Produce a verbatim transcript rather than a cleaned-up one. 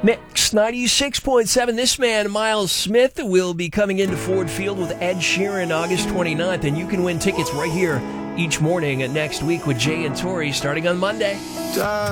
Mix ninety-six point seven. This man, Miles Smith, will be coming into Ford Field with Ed Sheeran August twenty-ninth, and you can win tickets right here each morning next week with Jay and Tori starting on Monday.